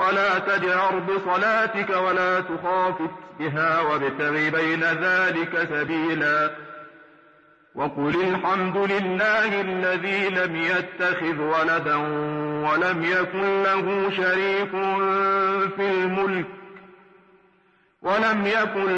ولا تجهر بصلاتك ولا تخافت بها وابتغ بين ذلك سبيلا وقل الحمد لله الذي لم يتخذ ولدا ولم يكن له شريك في الملك